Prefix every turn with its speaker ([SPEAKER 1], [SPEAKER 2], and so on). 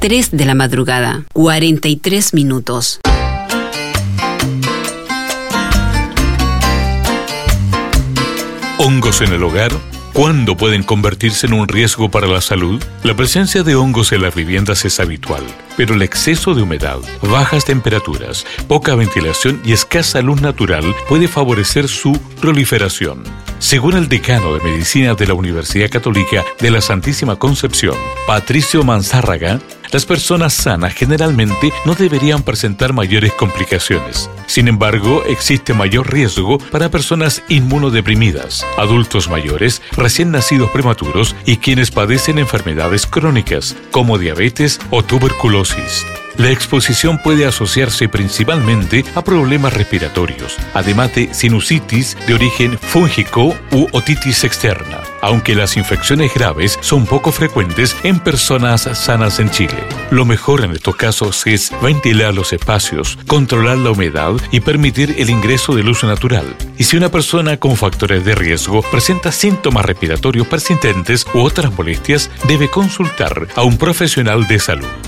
[SPEAKER 1] 3 de la madrugada, 43 minutos.
[SPEAKER 2] ¿Hongos en el hogar? ¿Cuándo pueden convertirse en un riesgo para la salud? La presencia de hongos en las viviendas es habitual, pero el exceso de humedad, bajas temperaturas, poca ventilación y escasa luz natural puede favorecer su proliferación. Según el decano de Medicina de la Universidad Católica de la Santísima Concepción, Patricio Manzárraga, las personas sanas generalmente no deberían presentar mayores complicaciones. Sin embargo, existe mayor riesgo para personas inmunodeprimidas, adultos mayores, recién nacidos prematuros y quienes padecen enfermedades crónicas, como diabetes o tuberculosis. La exposición puede asociarse principalmente a problemas respiratorios, además de sinusitis de origen fúngico u otitis externa, aunque las infecciones graves son poco frecuentes en personas sanas en Chile. Lo mejor en estos casos es ventilar los espacios, controlar la humedad y permitir el ingreso de luz natural. Y si una persona con factores de riesgo presenta síntomas respiratorios persistentes u otras molestias, debe consultar a un profesional de salud.